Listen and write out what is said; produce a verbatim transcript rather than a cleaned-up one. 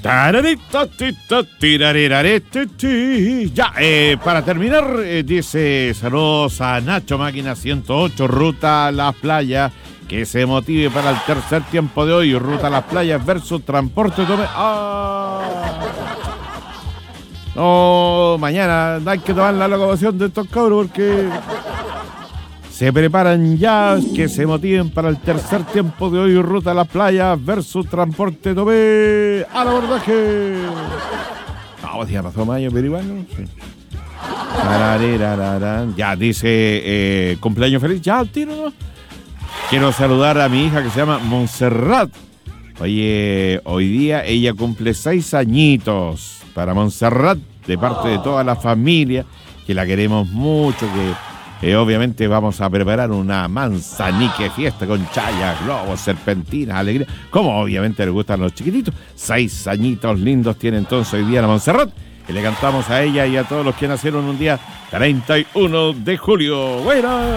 Ya, eh, para terminar, eh, dice saludos a Nacho Máquina ciento ocho, ruta a las playas, que se motive para el tercer tiempo de hoy, ruta a las playas versus transporte. Tome... ¡Ah! No, mañana hay que tomar la locomoción de estos cabros porque se preparan ya, que se motiven para el tercer tiempo de hoy, ruta a las playas versus transporte. Tomé al abordaje. No, ya pasó mayo, pero igual no sé. Ya dice eh, cumpleaños feliz, ya al tiro, ¿no? Quiero saludar a mi hija que se llama Montserrat. Oye, hoy día ella cumple seis añitos. Para Montserrat, de parte de toda la familia, que la queremos mucho, que eh, obviamente vamos a preparar una manzanique fiesta con chayas, globos, serpentinas, alegría, como obviamente le gustan a los chiquititos. Seis añitos lindos tiene entonces hoy día la Montserrat, y le cantamos a ella y a todos los que nacieron un día treinta y uno de julio. ¡Buena!